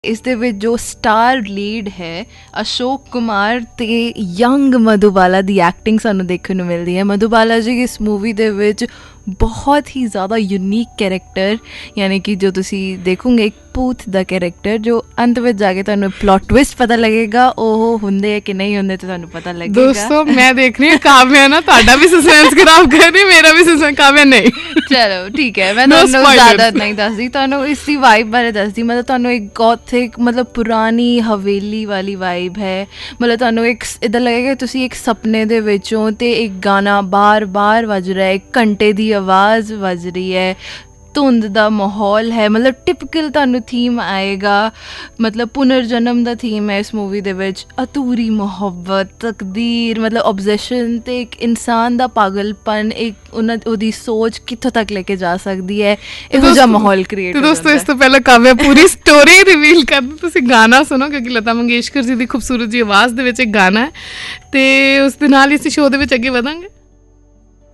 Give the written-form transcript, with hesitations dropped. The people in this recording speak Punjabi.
ਇਸ ਦੇ ਵਿੱਚ ਜੋ ਸਟਾਰ ਲੀਡ ਹੈ ਅਸ਼ੋਕ ਕੁਮਾਰ ਅਤੇ ਯੰਗ ਮਧੂਬਾਲਾ ਦੀ ਐਕਟਿੰਗ ਸਾਨੂੰ ਦੇਖਣ ਨੂੰ ਮਿਲਦੀ ਹੈ। ਮਧੂਬਾਲਾ ਜੀ ਇਸ ਮੂਵੀ ਦੇ ਵਿੱਚ ਬਹੁਤ ਹੀ ਜ਼ਿਆਦਾ ਯੂਨੀਕ ਕੈਰੈਕਟਰ, ਯਾਨੀ ਕਿ ਜੋ ਤੁਸੀਂ ਦੇਖੋਗੇ ਇੱਕ ਭੂਤ ਦਾ ਕੈਰੈਕਟਰ, ਜੋ ਅੰਤ ਵਿੱਚ ਜਾ ਕੇ ਤੁਹਾਨੂੰ ਪਲॉट ਟਵਿਸਟ ਪਤਾ ਲੱਗੇਗਾ ਉਹ ਹੁੰਦੇ ਹੈ ਕਿ ਨਹੀਂ ਹੁੰਦੇ ਤੇ ਤੁਹਾਨੂੰ ਪਤਾ ਲੱਗੇਗਾ। ਦੋਸਤੋ ਮੈਂ ਦੇਖ ਰਹੀ ਹਾਂ ਕਾਵਿਆ ਨਾ ਤੁਹਾਡਾ ਵੀ ਸਸਪੈਂਸ ਖਰਾਬ ਕਰ ਰਹੀ, ਮੇਰਾ ਵੀ ਸਸਪੈਂਸ। ਕਾਵਿਆ ਨਹੀਂ, ਚਲੋ ਠੀਕ ਹੈ, ਮੈਂ ਤੁਹਾਨੂੰ ਜ਼ਿਆਦਾ ਨਹੀਂ ਦੱਸਦੀ, ਤੁਹਾਨੂੰ ਇਸ ਦੀ ਵਾਈਬ ਬਾਰੇ ਦੱਸਦੀ। ਮਤਲਬ ਤੁਹਾਨੂੰ ਇੱਕ ਗੋਥਿਕ ਮਤਲਬ ਪੁਰਾਣੀ ਹਵੇਲੀ ਵਾਲੀ ਵਾਈਬ ਹੈ। ਮਤਲਬ ਤੁਹਾਨੂੰ ਇੱਕ ਇੱਦਾਂ ਲੱਗੇਗਾ ਤੁਸੀਂ ਇੱਕ ਸੁਪਨੇ ਦੇ ਵਿੱਚੋਂ ਅਤੇ ਇੱਕ ਗਾਣਾ ਬਾਰ ਬਾਰ ਵੱਜ ਰਿਹਾ, ਇੱਕ ਘੰਟੇ ਦੀ ਆਵਾਜ਼ ਵੱਜ ਰਹੀ ਹੈ, ਧੁੰਦ ਦਾ ਮਾਹੌਲ ਹੈ। ਮਤਲਬ ਟਿਪਕਲ ਤੁਹਾਨੂੰ ਥੀਮ ਆਏਗਾ, ਮਤਲਬ ਪੁਨਰ ਜਨਮ ਦਾ ਥੀਮ ਹੈ ਇਸ ਮੂਵੀ ਦੇ ਵਿੱਚ। ਅਧੂਰੀ ਮੁਹੱਬਤ, ਤਕਦੀਰ, ਮਤਲਬ ਓਬਜੈਸ਼ਨ ਅਤੇ ਇੱਕ ਇਨਸਾਨ ਦਾ ਪਾਗਲਪਨ, ਇੱਕ ਉਹਦੀ ਸੋਚ ਕਿੱਥੋਂ ਤੱਕ ਲੈ ਕੇ ਜਾ ਸਕਦੀ ਹੈ, ਇਹੋ ਜਿਹਾ ਮਾਹੌਲ ਕ੍ਰੀਏਟ। ਦੋਸਤੋ ਇਸ ਤੋਂ ਪਹਿਲਾਂ ਕਾਵਿਆ ਪੂਰੀ ਸਟੋਰੀ ਰਿਵੀਲ ਕਰ ਦਿਓ, ਤੁਸੀਂ ਗਾਣਾ ਸੁਣੋ, ਕਿਉਂਕਿ ਲਤਾ ਮੰਗੇਸ਼ਕਰ ਜੀ ਦੀ ਖੂਬਸੂਰਤ ਜੀ ਆਵਾਜ਼ ਦੇ ਵਿੱਚ ਇੱਕ ਗਾਣਾ ਹੈ, ਅਤੇ ਉਸ ਦੇ ਨਾਲ ਹੀ ਅਸੀਂ ਸ਼ੋਅ ਦੇ ਵਿੱਚ ਅੱਗੇ ਵਧਾਂਗੇ।